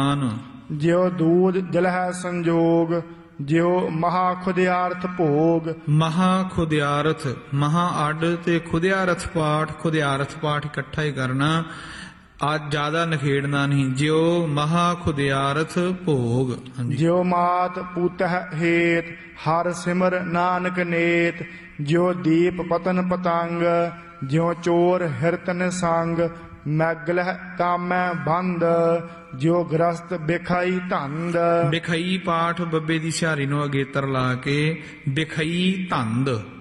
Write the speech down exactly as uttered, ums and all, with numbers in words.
ਜਿਉ ਦੂਧ ਜਲਹਿ ਸੰਜੋਗ, ਜਿਉ ਮਹਾ ਖੁਦਿਆਰਥ ਭੋਗ। ਮਹਾ ਖੁਦਿਆਰਥ, ਮਹਾ ਅੱਡ ਤੇ ਖੁਦਿਆਰਥ ਪਾਠ, ਖੁਦਿਆਰਥ ਪਾਠ ਇਕੱਠਾ ਹੀ ਕਰਨਾ, ਅੱਜ ਜ਼ਿਆਦਾ ਨਖੇੜਨਾ ਨਹੀਂ। ਜਿਉ ਮਹਾ ਖੁਦਿਆਰਥ ਭੋਗ। ਜਿਉ ਮਾਤ ਪੂਤਹਿ ਹੇਤ, ਹਰ ਸਿਮਰ ਨਾਨਕ ਨੇਤ। ਜਿਉ ਦੀਪ ਪਤਨ ਪਤੰਗ, ਜਿਉ ਚੋਰ ਹਿਰਤਨ ਸੰਗ। ਮੈਗਲਹਿ ਕਾਮੈ ਬੰਦ, ਜਿਉ ਗ੍ਰਸਤ ਬਿਖਾਈ ਧੰਦ। ਬਿਖਈ ਪਾਠ ਬੱਬੇ ਦੀ ਸਿਹਾਰੀ ਨੂੰ ਅਗੇਤਰ ਲਾ ਕੇ ਬਿਖਈ ਧੰਦ।